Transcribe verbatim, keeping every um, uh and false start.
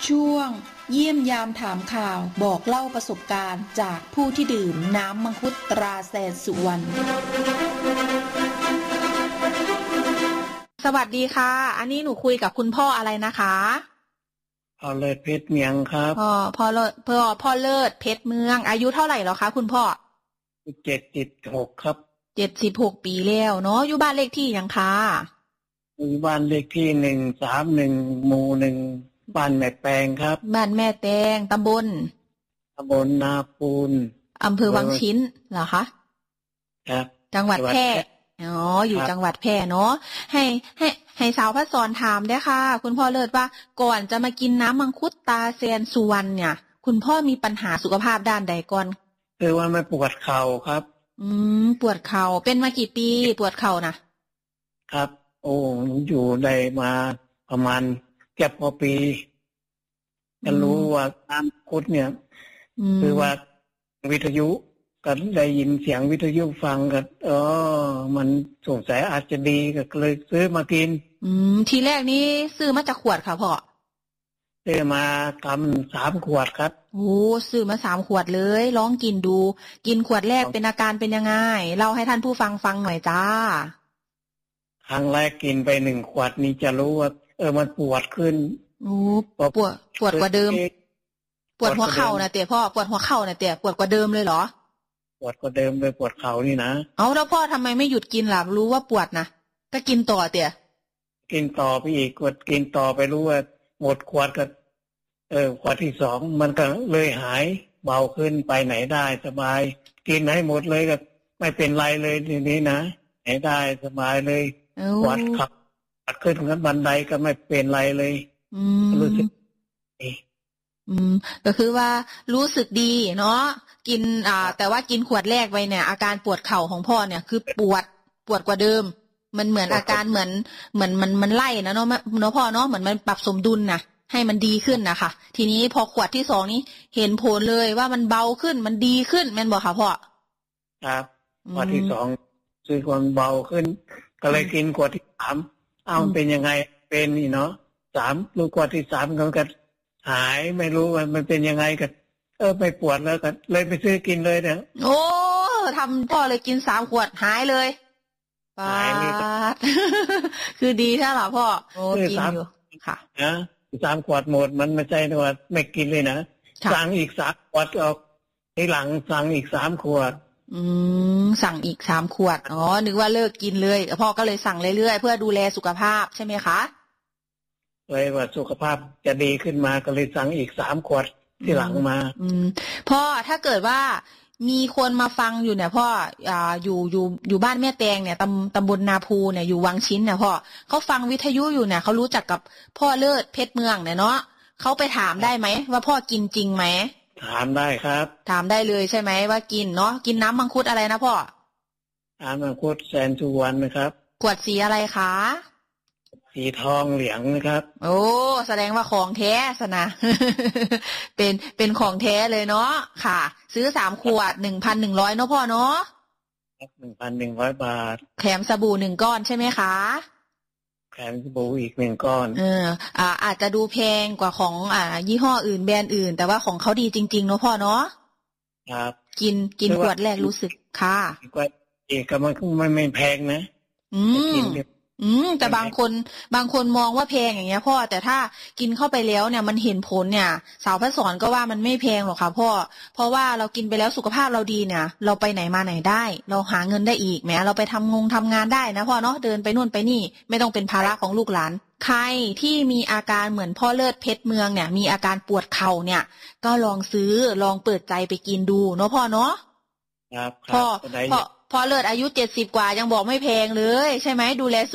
ช่วงเยี่ยมยามถามข่าวบอกเล่าประสบการณ์จากผู้ที่ดื่มน้ำมังคุดตราแสนสุวรรณสวัสดีค่ะอันนี้หนูคุยกับคุณพ่ออะไรนะคะพ่อเลิศเพชรเมืองครับพ่อพ่อเลิศพ่อพ่อเลิศเพชรเมืองอายุเท่าไหร่แล้วคะคุณพ่อเจ็ดสิบหกครับเจ็ดสิบหกปีแล้วเนาะอยู่บ้านเลขที่ยังคะอยู่บ้านเลขที่หนึ่งสามหนึ่งหมู่หนึ่งบ้านแม่แปงครับบ้านแม่แตงตำบลตำบลนาปูนอำเภอวังชิ้นเหรอคะครับจังหวัดแพร่อ๋ออยู่จังหวัดแพร่เนาะให้ให้ให้สาวพระสอนถามได้ค่ะคุณพ่อเลิศว่าก่อนจะมากินน้ำมังคุดตาแซนสุวรรณเนี่ยคุณพ่อมีปัญหาสุขภาพด้านใดก่อนคือว่าไม่ปวดเข่าครับอืมปวดเข่าเป็นมากี่ปีปวดเข่านะครับโอ้อยู่ได้มาประมาณเกือบพอปีก็รู้ว่าน้ำมังคุดเนี่ยคือว่าวิทยุก็ได้ยินเสียงวิทยุฟังก็เออมันสงสัยอาจจะดีก็เลยซื้อมากินอืมทีแรกนี้ซื้อมาจากขวดค่ะพ่อซื้อมากำสามขวดครับโอ้ซื้อมาสามขวดเลยลองกินดูกินขวดแรกเป็นอาการเป็นยังไงเล่าให้ท่านผู้ฟังฟังหน่อยจ้าครั้งแรกกินไปหนึ่งขวดนี้จะรู้ว่าเออมันปวดขึ้นโอ้ปวดปวดกว่าเดิมปวดหัวเข่านะเตี่ยพ่อปวดหัวเข่านะเตี่ยปวดกว่าเดิมเลยเหรอปวดกว่าเดิมเลยปวดเข่านี่นะเอาแล้วพ่อทำไมไม่หยุดกินล่ะรู้ว่าปวดนะก็กินต่อเตี่ยกินต่อไปอีกกดกินต่อไปรู้ว่าหมดขวดก็เออขวดที่สองมันก็เลยหายเบาขึ้นไปไหนได้สบายกินให้หมดเลยก็ไม่เป็นไรเลยทีนี้นะไหนได้สบายเลยขวดขับขับขึ้นกันบันไดก็ไม่เป็นไรเลยรู้สึกอืมก็คือว่ารู้สึกดีเนาะกินอ่าแต่ว่ากินขวดแรกไปเนี่ยอาการปวดเข่าของพ่อเนี่ยคือปวดปวดกว่าเดิมมันเหมือนอาการเหมือนเหมือนมันมันไล่นะเนาะเนาะพ่อเนาะเหมือนมันปรับสมดุลนะให้มันดีขึ้นนะคะทีนี้พอขวดที่สองนี้เห็นผลเลยว่ามันเบาขึ้นมันดีขึ้นแม่นบอกค่ะพ่อครับขวดที่สองคือความเบาขึ้นก็เลยกินขวดที่สามเอาเป็นยังไงเป็นนี่เนาะสามลูกขวดที่สามก็ก็หายไม่รู้ว่ามันเป็นยังไงกันเออไม่ปวดแล้วกันเลยไปซื้อกินเลยเนี่ยโอ้ทำพ่อเลยกินสามขวดหายเลยปาดคือดีใช่หรอพ่อโอ้กินอยู่ค่ะนะสามขวดหมดมันไม่ใช่ว่าไม่กินเลยนะสั่งอีกสามขวดออกทีหลังสั่งอีกสามขวดอืมสั่งอีกสามขวดอ๋อนึกว่าเลิกกินเลยพ่อก็เลยสั่งเรื่อยๆเพื่อดูแลสุขภาพใช่ไหมคะเลยว่าสุขภาพจะดีขึ้นมาก็เลยสั่งอีกสามขวดที่หลังมาอืมพ่อถ้าเกิดว่ามีคนมาฟังอยู่เนี่ยพ่ออ่าอยู่อยู่อยู่บ้านแม่แตงเนี่ยตำตำบลนาภูเนี่ยอยู่วังชิ้นเนี่ยพ่อเขาฟังวิทยุอยู่เนี่ยเขารู้จักกับพ่อเลิศเพชรเมืองเนี่ยเนาะเขาไปถามได้ไหมว่าพ่อกินจริงไหมถามได้ครับถามได้เลยใช่ไหมว่ากินเนาะกินน้ำมังคุดอะไรนะพ่อน้ำมังคุดแสนสุวรรณนะครับขวดสีอะไรคะสีทองเหลืองนะครับโอ้แสดงว่าของแท้สนะ เป็นเป็นของแท้เลยเนาะค่ะซื้อสามขวดหนึ่งพันหนึ่งร้อยเนาะพ่อเนาะหนึ่งพันหนึ่งร้อยบาทแถมสบู่หนึ่งก้อนใช่ไหมคะแถมสบู่อีกหนึ่งก้อนเอออ่าอาจจะดูแพงกว่าของอ่ายี่ห้ออื่นแบรนด์อื่นแต่ว่าของเขาดีจริงๆเนาะพ่อเนาะครับกินกินขวดแรกรู้สึกค่ะก็เอกมันไม่ไม่แพงนะอืมอืมแต่บางคนบางคนมองว่าแพงอย่างเงี้ยพ่อแต่ถ้ากินเข้าไปแล้วเนี่ยมันเห็นผลเนี่ยสาวพระสอนก็ว่ามันไม่แพงหรอกค่ะพ่อเพราะว่าเรากินไปแล้วสุขภาพเราดีเนี่ยเราไปไหนมาไหนได้เราหาเงินได้อีกแม้เราไปทำงงทำงานได้นะพ่อเนาะเดินไปนู่นไปนี่ไม่ต้องเป็นภาระของลูกหลานใครที่มีอาการเหมือนพ่อเลิศเพชรเมืองเนี่ยมีอาการปวดเข่าเนี่ยก็ลองซื้อลองเปิดใจไปกินดูเนาะพ่อเนาะครับพ่อพ่อพ่อเลิศอายุเจ็ดสิบกว่ายังบอกไม่แพงเลยใช่ไหมดูแล